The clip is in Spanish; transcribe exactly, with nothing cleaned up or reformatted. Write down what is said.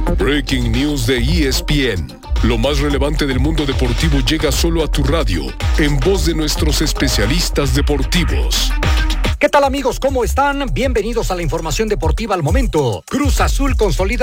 Breaking News de E S P N. Lo más relevante del mundo deportivo llega solo a tu radio, en voz de nuestros especialistas deportivos. ¿Qué tal, amigos? ¿Cómo están? Bienvenidos a la información deportiva al momento. Cruz Azul consolida